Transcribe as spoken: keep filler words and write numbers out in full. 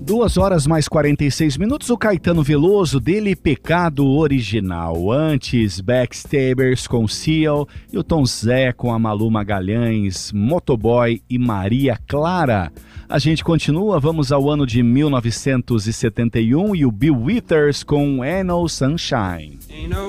Duas horas mais quarenta e seis minutos, o Caetano Veloso, dele Pecado Original. Antes, Backstabbers com Seal e o Tom Zé com a Malu Magalhães, Motoboy e Maria Clara. A gente continua, vamos ao ano de mil novecentos e setenta e um e o Bill Withers com Ain't No Sunshine.